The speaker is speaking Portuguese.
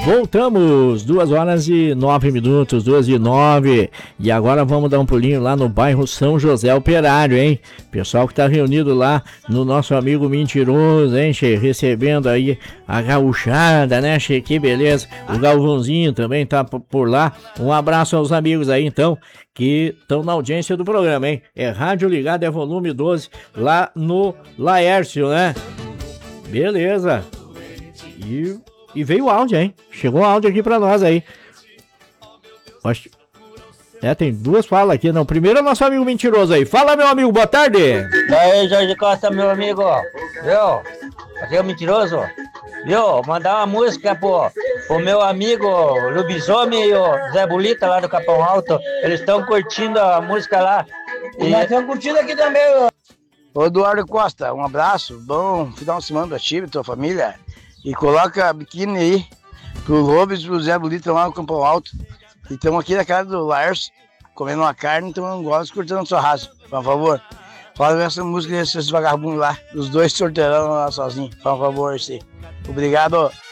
Voltamos, 2h09, 2h09. E agora vamos dar um pulinho lá no bairro São José Operário, hein? Pessoal que tá reunido lá no nosso amigo Mentiroso, hein, che? Recebendo aí a gauchada, né, che? Que beleza. O Galvãozinho também tá por lá. Um abraço aos amigos aí, então, que estão na audiência do programa, hein? É Rádio Ligado, é volume 12, lá no Laércio, né? Beleza. E veio o áudio, hein? Chegou o áudio aqui pra nós aí. Tem duas falas aqui, não. Primeiro é o nosso amigo Mentiroso aí. Fala, meu amigo, boa tarde. E aí, Jorge Costa, meu amigo. Viu? Aqui é o Mentiroso. Viu? Mandar uma música pro meu amigo Lubisomem e o Zé Bulita lá do Capão Alto. Eles estão curtindo a música lá. E nós estamos curtindo aqui também. Ô Eduardo Costa, um abraço. Bom final de semana pra ti e tua família. E coloca a biquíni aí pro Lobes e pro Zé Bulita lá no Campão Alto. E estamos aqui na casa do Laércio, comendo uma carne, então eu gosto curtindo um churrasco, por favor. Fala essa música desses vagabundos lá, os dois sorteirão lá sozinhos, por favor, sim. Obrigado.